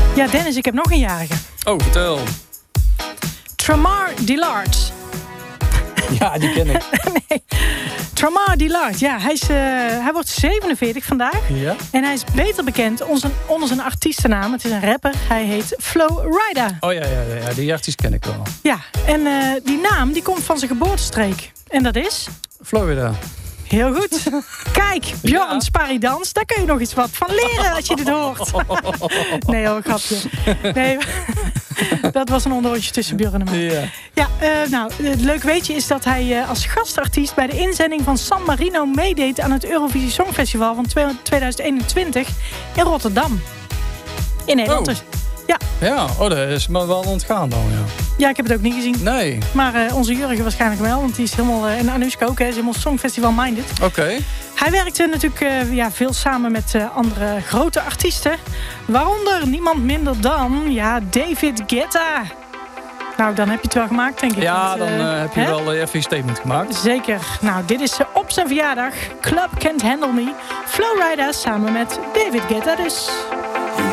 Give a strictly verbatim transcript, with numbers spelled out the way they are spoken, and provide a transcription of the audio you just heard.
Ja, Dennis, ik heb nog een jarige. Oh, vertel. Tramar Dillard. Ja, die ken ik. nee. Tramar Dillard, ja, hij, is, uh, hij wordt zevenenveertig vandaag. Ja? En hij is beter bekend onder, onder zijn artiestennaam. Het is een rapper, hij heet Flowrider. Oh ja, ja, ja, die artiest ken ik wel. Ja, en uh, die naam die komt van zijn geboortestreek. En dat is? Florida. Heel goed. Kijk, Bjorn Ja. Sparidans, daar kun je nog iets wat van leren als je dit hoort. nee hoor, grapje. Nee, dat was een onderwoordje tussen Bjorn en mij. Ja. Ja, uh, nou, het leuk weetje is dat hij uh, als gastartiest bij de inzending van San Marino meedeed aan het Eurovisie Songfestival van tweeduizend eenentwintig in Rotterdam. In Nederland Oh. dus. Ja. Ja, oh, dat is me wel ontgaan dan, ja. Ja, ik heb het ook niet gezien. Nee. Maar uh, onze Jurgen waarschijnlijk wel, want die is helemaal... Uh, en Anushka ook, hè, is helemaal Songfestival minded. Oké. Okay. Hij werkte natuurlijk uh, ja, veel samen met uh, andere grote artiesten. Waaronder niemand minder dan ja, David Guetta. Nou, dan heb je het wel gemaakt, denk ik. Ja, want, dan uh, uh, heb je hè? wel even je statement gemaakt. Zeker. Nou, dit is uh, op zijn verjaardag. Club Can't Handle Me. Flowrider samen met David Guetta dus.